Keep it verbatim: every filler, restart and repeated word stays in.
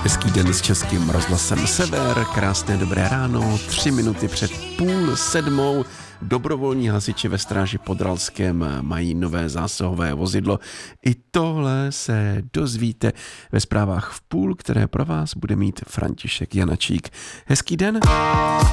Hezký den s Českým rozhlasem Sever, krásné dobré ráno, tři minuty před půl sedmou. Dobrovolní hasiči ve Stráži pod Ralskem mají nové zásahové vozidlo. I tohle se dozvíte ve zprávách v půl, které pro vás bude mít František Janačík. Hezký den.